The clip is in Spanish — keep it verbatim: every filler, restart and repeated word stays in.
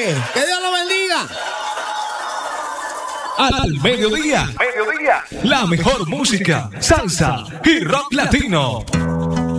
Que Dios lo bendiga. Al mediodía. Mediodía. La mejor música, salsa y rock latino.